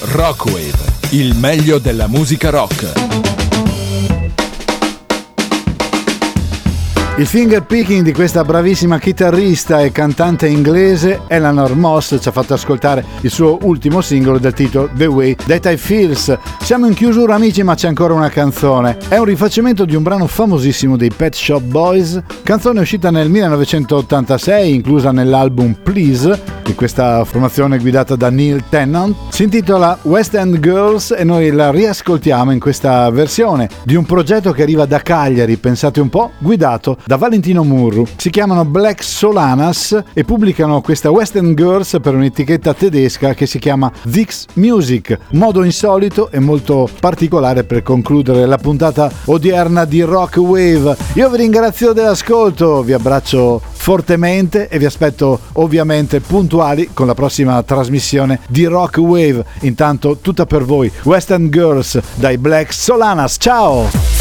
Rockwave, il meglio della musica rock. Il finger picking di questa bravissima chitarrista e cantante inglese Eleanor Moss ci ha fatto ascoltare il suo ultimo singolo del titolo The Way That I Feels. Siamo in chiusura amici, ma c'è ancora una canzone. È un rifacimento di un brano famosissimo dei Pet Shop Boys, canzone uscita nel 1986, inclusa nell'album Please, di questa formazione guidata da Neil Tennant. Si intitola West End Girls e noi la riascoltiamo in questa versione di un progetto che arriva da Cagliari, pensate un po', guidato da Valentino Murru. Si chiamano Black Solanas e pubblicano questa West End Girls per un'etichetta tedesca che si chiama Vix Music, modo insolito e molto particolare per concludere la puntata odierna di Rockwave. Io vi ringrazio dell'ascolto, vi abbraccio fortemente e vi aspetto ovviamente puntuali con la prossima trasmissione di Rockwave. Intanto tutta per voi West End Girls dai Black Solanas, ciao!